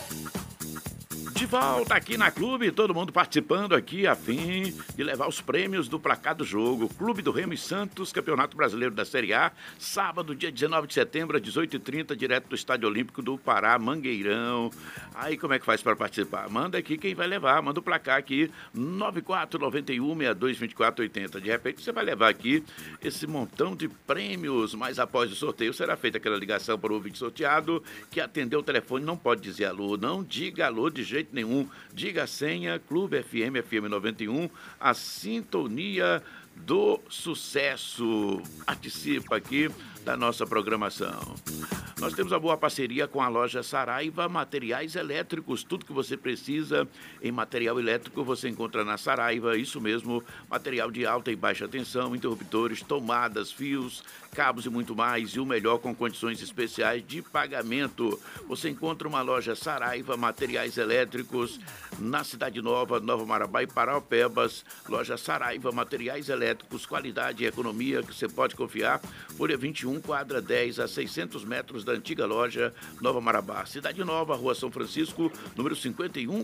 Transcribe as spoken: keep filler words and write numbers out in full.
De volta aqui na Clube, todo mundo participando aqui a fim de levar os prêmios do placar do jogo. Clube do Remo e Santos, Campeonato Brasileiro da Série A, sábado, dia dezenove de setembro, às dezoito e trinta, direto do Estádio Olímpico do Pará, Mangueirão. Aí como é que faz para participar? Manda aqui quem vai levar, manda o placar aqui, nove quatro nove um, seis dois dois quatro oito zero. De repente você vai levar aqui esse montão de prêmios, mas após o sorteio será feita aquela ligação para o ouvinte sorteado que atendeu o telefone, não pode dizer alô, não diga alô de jeito nenhum. Diga a senha, Clube F M, F M noventa e um, a sintonia do sucesso. Participa aqui da nossa programação. Nós temos a boa parceria com a loja Saraiva Materiais Elétricos. Tudo que você precisa em material elétrico você encontra na Saraiva. Isso mesmo, material de alta e baixa tensão, interruptores, tomadas, fios, cabos e muito mais. E o melhor com condições especiais de pagamento. Você encontra uma loja Saraiva Materiais Elétricos na Cidade Nova, Nova Marabá e Paraupebas. Loja Saraiva Materiais Elétricos, qualidade e economia que você pode confiar. Folha vinte e um, quadra dez, a seiscentos metros da antiga loja Nova Marabá. Cidade Nova, Rua São Francisco, número cinquenta e um,